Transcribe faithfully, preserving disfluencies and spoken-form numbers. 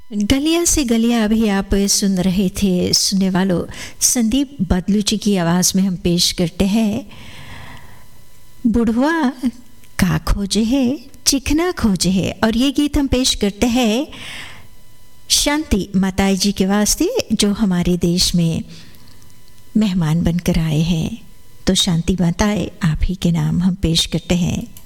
गलिया से गलिया अभी आप सुन रहे थे। सुनने वालों, संदीप बदलूची की आवाज़ में हम पेश करते हैं बुढ़वा का खोजे है चिकना खोजे है। और ये गीत हम पेश करते हैं शांति माताई जी के वास्ते, जो हमारे देश में मेहमान बनकर आए हैं। तो शांति माताएं, आप ही के नाम हम पेश करते हैं।